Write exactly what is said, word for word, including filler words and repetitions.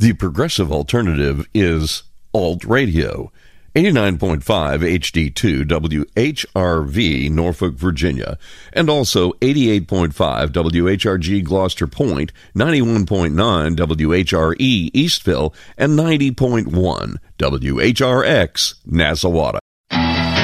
The progressive alternative is Alt Radio. eighty-nine point five H D two W H R V, Norfolk, Virginia, and also eighty-eight point five W H R G Gloucester Point, ninety-one point nine W H R E Eastville, and ninety point one W H R X Nassauwata.